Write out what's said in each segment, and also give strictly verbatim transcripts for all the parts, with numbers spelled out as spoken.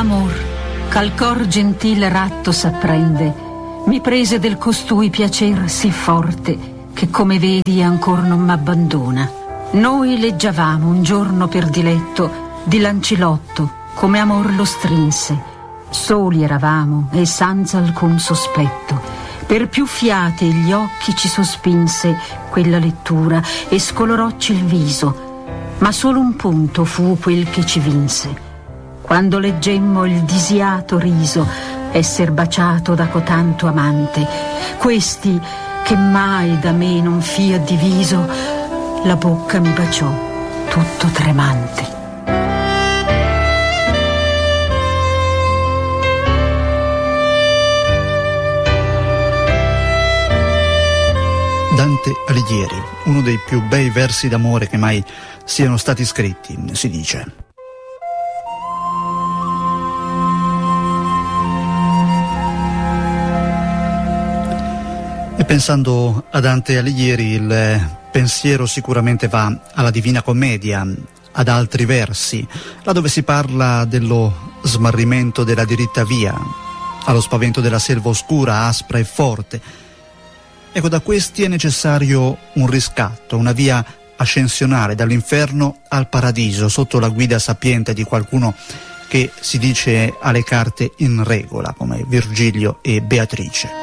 L'amor, ch'al cor gentil ratto s'apprende, mi prese del costui piacer sì forte, che come vedi ancor non m'abbandona. Noi leggiavamo un giorno per diletto di Lancilotto, come amor lo strinse. Soli eravamo e senza alcun sospetto. Per più fiate gli occhi ci sospinse quella lettura e scolorocci il viso, ma solo un punto fu quel che ci vinse. Quando leggemmo il disiato riso esser baciato da cotanto amante, questi che mai da me non fia diviso, la bocca mi baciò tutto tremante. Dante Alighieri, uno dei più bei versi d'amore che mai siano stati scritti, si dice. E pensando a Dante Alighieri, il pensiero sicuramente va alla Divina Commedia, ad altri versi, là dove si parla dello smarrimento della diritta via, allo spavento della selva oscura, aspra e forte. Ecco, da questi è necessario un riscatto, una via ascensionale dall'inferno al paradiso, sotto la guida sapiente di qualcuno che si dice ha le carte in regola, come Virgilio e Beatrice.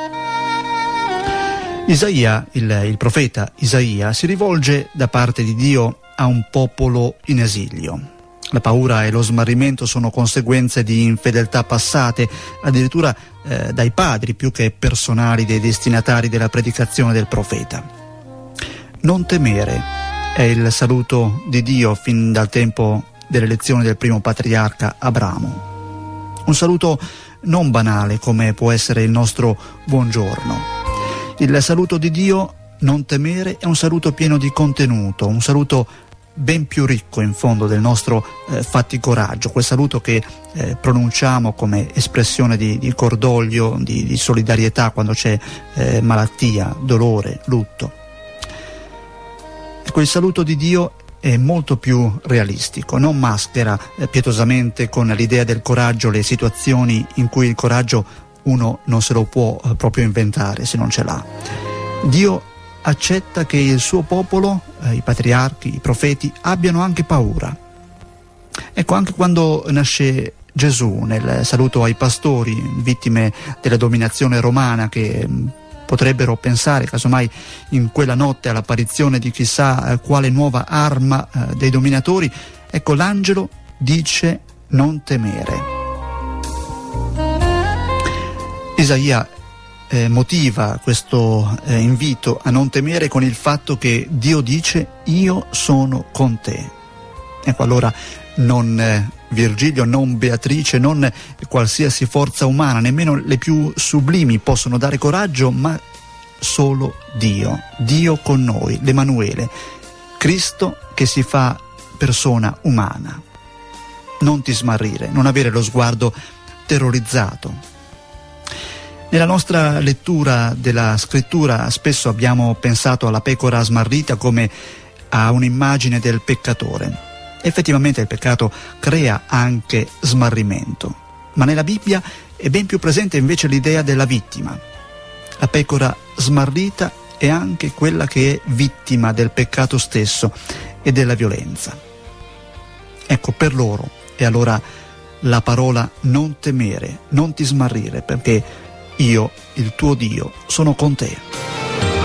Isaia, il, il profeta Isaia, si rivolge da parte di Dio a un popolo in esilio. La paura e lo smarrimento sono conseguenze di infedeltà passate, addirittura eh, dai padri più che personali dei destinatari della predicazione del profeta. Non temere è il saluto di Dio fin dal tempo dell'elezione del primo patriarca Abramo. Un saluto non banale come può essere il nostro buongiorno. Il saluto di Dio, non temere, è un saluto pieno di contenuto, un saluto ben più ricco in fondo del nostro eh, fatti coraggio, quel saluto che eh, pronunciamo come espressione di, di cordoglio, di, di solidarietà quando c'è eh, malattia, dolore, lutto. Ecco, il saluto di Dio è molto più realistico, non maschera eh, pietosamente con l'idea del coraggio le situazioni in cui il coraggio uno non se lo può eh, proprio inventare se non ce l'ha. Dio accetta che il suo popolo, eh, i patriarchi, i profeti, abbiano anche paura. Ecco, anche quando nasce Gesù, nel saluto ai pastori, vittime della dominazione romana, che mh, potrebbero pensare, casomai, in quella notte all'apparizione di chissà eh, quale nuova arma eh, dei dominatori, ecco, l'angelo dice non temere. Isaia eh, motiva questo eh, invito a non temere con il fatto che Dio dice io sono con te. Ecco, allora non eh, Virgilio, non Beatrice, non qualsiasi forza umana, nemmeno le più sublimi possono dare coraggio, ma solo Dio, Dio con noi, l'Emanuele, Cristo che si fa persona umana. Non ti smarrire, non avere lo sguardo terrorizzato. Nella nostra lettura della scrittura spesso abbiamo pensato alla pecora smarrita come a un'immagine del peccatore. Effettivamente il peccato crea anche smarrimento, ma nella Bibbia è ben più presente invece l'idea della vittima. La pecora smarrita è anche quella che è vittima del peccato stesso e della violenza. Ecco, per loro è allora la parola non temere, non ti smarrire, perché io, il tuo Dio, sono con te.